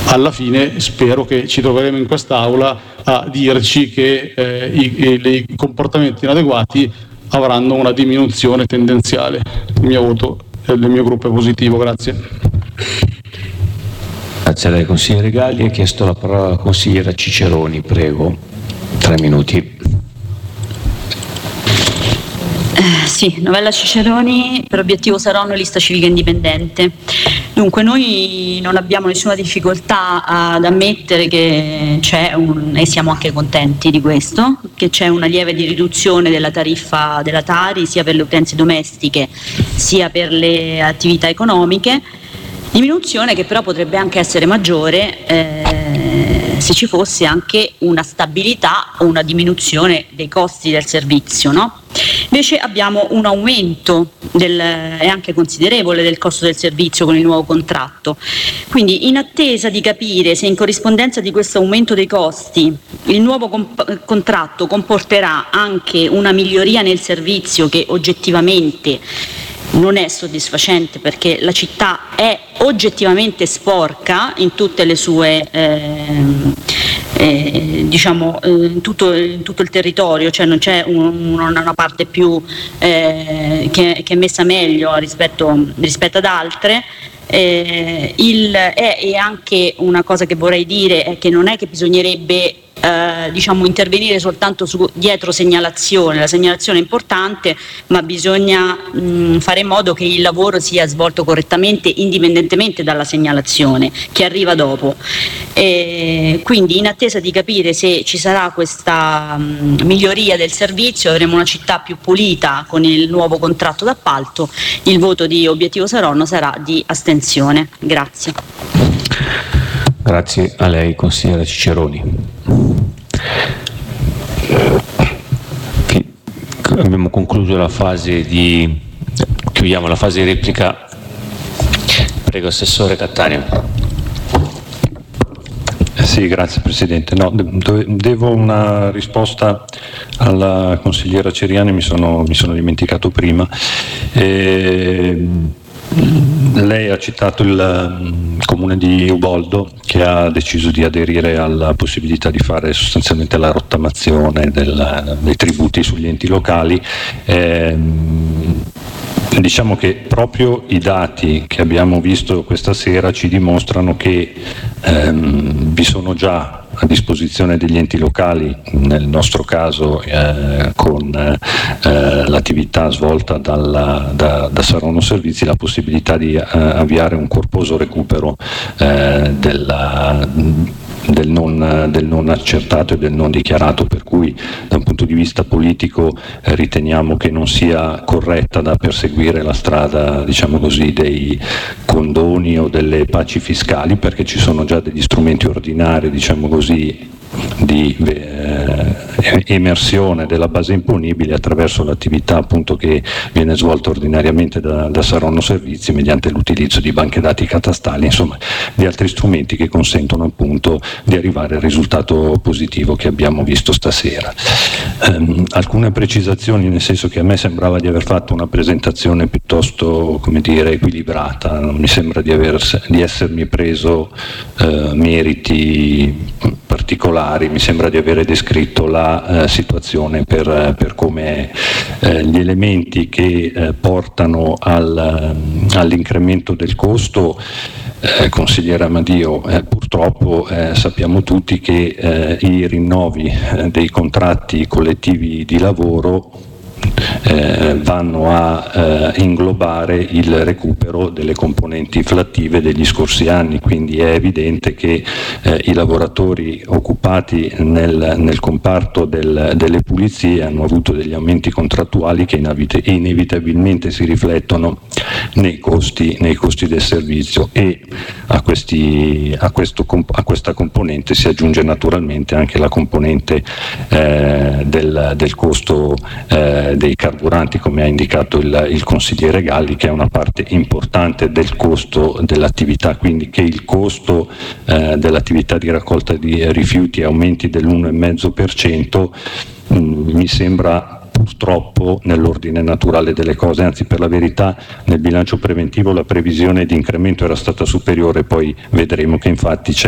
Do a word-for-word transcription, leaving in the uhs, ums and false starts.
alla fine spero che ci troveremo in quest'Aula a dirci che eh, i, i comportamenti inadeguati avranno una diminuzione tendenziale. Il mio voto del mio gruppo è positivo. Grazie. Grazie a lei, consigliere Galli. Ha chiesto la parola la consigliera Ciceroni, prego, tre minuti. Eh, sì, Novella Ciceroni, per obiettivo Saronno, lista civica indipendente. Dunque, noi non abbiamo nessuna difficoltà ad ammettere che c'è un, e siamo anche contenti di questo, che c'è una lieve di riduzione della tariffa della Tari sia per le utenze domestiche sia per le attività economiche, diminuzione che però potrebbe anche essere maggiore eh, se ci fosse anche una stabilità o una diminuzione dei costi del servizio, no? Invece abbiamo un aumento del, e anche considerevole del costo del servizio con il nuovo contratto, quindi in attesa di capire se in corrispondenza di questo aumento dei costi il nuovo comp- contratto comporterà anche una miglioria nel servizio che oggettivamente non è soddisfacente, perché la città è oggettivamente sporca in tutte le sue eh, eh, diciamo eh, in, tutto, in tutto il territorio, cioè non c'è un, una parte più eh, che, che è messa meglio rispetto, rispetto ad altre. Eh, il, è, e anche una cosa che vorrei dire è che non è che bisognerebbe Eh, diciamo intervenire soltanto su, dietro segnalazione, la segnalazione è importante, ma bisogna mh, fare in modo che il lavoro sia svolto correttamente indipendentemente dalla segnalazione che arriva dopo. E quindi in attesa di capire se ci sarà questa mh, miglioria del servizio, avremo una città più pulita con il nuovo contratto d'appalto, il voto di Obiettivo Saronno sarà di astensione. Grazie. Grazie a lei, consigliera Ciceroni. Abbiamo concluso la fase di chiudiamo la fase di replica. Prego, Assessore Cattaneo. Sì, grazie Presidente. No, devo una risposta alla consigliera Ceriani, mi sono, mi sono dimenticato prima. E lei ha citato il comune di Uboldo che ha deciso di aderire alla possibilità di fare sostanzialmente la rottamazione del, dei tributi sugli enti locali. Eh, diciamo che proprio i dati che abbiamo visto questa sera ci dimostrano che ehm, vi sono già a disposizione degli enti locali, nel nostro caso eh, con eh, l'attività svolta dalla, da, da Saronno Servizi, la possibilità di eh, avviare un corposo recupero eh, della Del non, del non accertato e del non dichiarato, per cui da un punto di vista politico eh, riteniamo che non sia corretta da perseguire la strada, diciamo così, dei condoni o delle paci fiscali, perché ci sono già degli strumenti ordinari, diciamo così, di eh, emersione della base imponibile attraverso l'attività appunto che viene svolta ordinariamente da, da Saronno Servizi mediante l'utilizzo di banche dati catastali, insomma di altri strumenti che consentono appunto di arrivare al risultato positivo che abbiamo visto stasera. Um, alcune precisazioni, nel senso che a me sembrava di aver fatto una presentazione piuttosto, come dire, equilibrata, non mi sembra di, aver, di essermi preso uh, meriti particolari, mi sembra di avere descritto la uh, situazione per, per come uh, gli elementi che uh, portano al, uh, all'incremento del costo. Eh, consigliere Amadio, eh, purtroppo eh, sappiamo tutti che eh, i rinnovi eh, dei contratti collettivi di lavoro Eh, vanno a eh, inglobare il recupero delle componenti inflattive degli scorsi anni, quindi è evidente che eh, i lavoratori occupati nel, nel comparto del, delle pulizie hanno avuto degli aumenti contrattuali che inevit- inevitabilmente si riflettono nei costi, nei costi del servizio, e a, questi, a, questo, a questa componente si aggiunge naturalmente anche la componente eh, del, del costo eh, dei carburanti, come ha indicato il, il consigliere Galli, che è una parte importante del costo dell'attività, quindi che il costo eh, dell'attività di raccolta di rifiuti aumenti dell'uno virgola cinque per cento mh, mi sembra purtroppo nell'ordine naturale delle cose, anzi per la verità nel bilancio preventivo la previsione di incremento era stata superiore, poi vedremo che infatti c'è